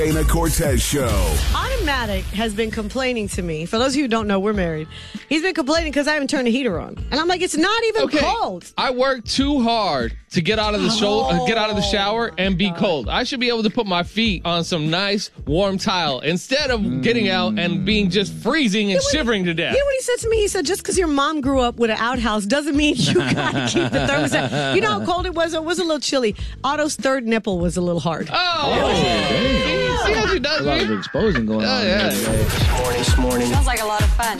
Dana Cortez Show. Automatic has been complaining to me. For those of you who don't know, we're married. He's been complaining because I haven't turned the heater on. And I'm like, it's not even cold. I work too hard to get out of the shower and be cold. I should be able to put my feet on some nice warm tile instead of getting out and being just freezing and shivering to death. You know what he said to me? He said, just because your mom grew up with an outhouse doesn't mean you got to keep the thermostat. You know how cold it was? It was a little chilly. Otto's third nipple was a little hard. See how she does a lot of exposing going on. This morning. Sounds like a lot of fun.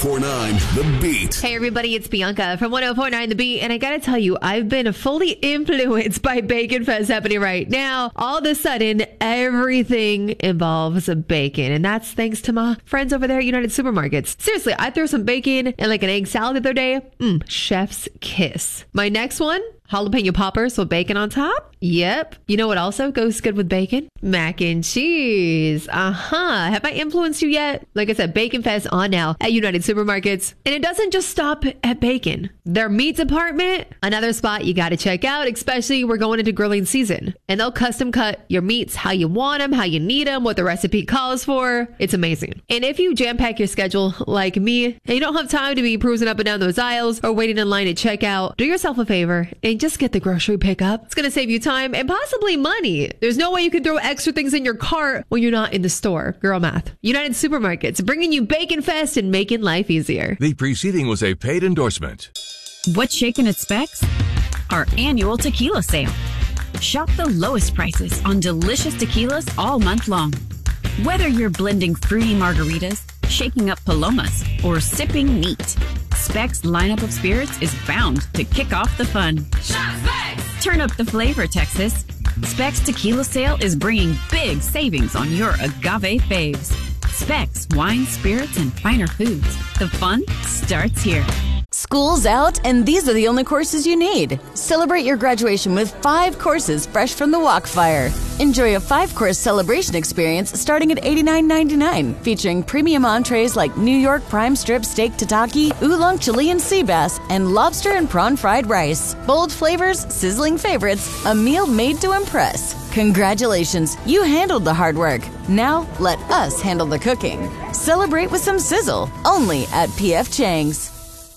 104.9 The Beat. Hey, everybody, it's Bianca from 104.9 The Beat. And I got to tell you, I've been fully influenced by Bacon Fest happening right now. All of a sudden, everything involves bacon. And that's thanks to my friends over there at United Supermarkets. Seriously, I threw some bacon and like an egg salad the other day. Chef's kiss. My next one, jalapeno poppers with bacon on top. Yep. You know what also goes good with bacon? Mac and cheese. Have I influenced you yet? Like I said, Bacon Fest on now at United Supermarkets. And it doesn't just stop at bacon. Their meat department, another spot you got to check out, especially we're going into grilling season. And they'll custom cut your meats how you want them, how you need them, what the recipe calls for. It's amazing. And if you jam pack your schedule like me and you don't have time to be cruising up and down those aisles or waiting in line to check out, do yourself a favor and just get the grocery pickup. It's going to save you time and possibly money. There's no way you can throw extra things in your cart when you're not in the store. Girl math. United Supermarkets, bringing you Bacon Fest and making life easier. The preceding was a paid endorsement. What's shaking at Specs? Our annual tequila sale. Shop the lowest prices on delicious tequilas all month long. Whether you're blending fruity margaritas, shaking up palomas, or sipping neat, Specs' lineup of spirits is bound to kick off the fun. Shop Specs! Turn up the flavor, Texas. Specs Tequila Sale is bringing big savings on your agave faves. Specs Wine, Spirits, and Finer Foods. The fun starts here. School's out, and these are the only courses you need. Celebrate your graduation with 5 courses fresh from the Walkfire. Enjoy a 5-course celebration experience starting at $89.99, featuring premium entrees like New York prime strip steak tataki, oolong Chilean sea bass, and lobster and prawn fried rice. Bold flavors, sizzling favorites, a meal made to impress. Congratulations, you handled the hard work. Now, let us handle the cooking. Celebrate with some sizzle, only at P.F. Chang's.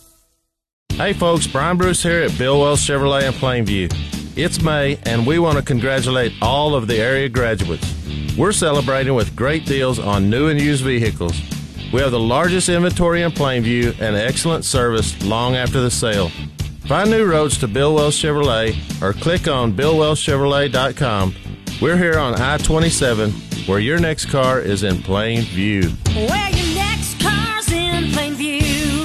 Hey folks, Brian Bruce here at Bill Wells Chevrolet in Plainview. It's May, and we want to congratulate all of the area graduates. We're celebrating with great deals on new and used vehicles. We have the largest inventory in Plainview and excellent service long after the sale. Find new roads to Bill Wells Chevrolet or click on BillWellsChevrolet.com. We're here on I-27, where your next car is in plain view. Where your next car's in Plainview.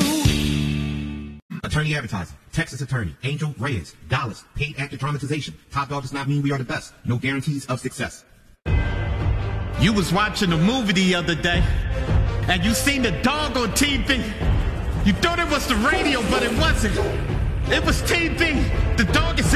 Attorney advertising. Texas attorney. Angel Reyes. Dallas. Paid actor dramatization. Top Dog does not mean we are the best. No guarantees of success. You was watching a movie the other day, and you seen the dog on TV. You thought it was the radio, but it wasn't. It was TV. The dog is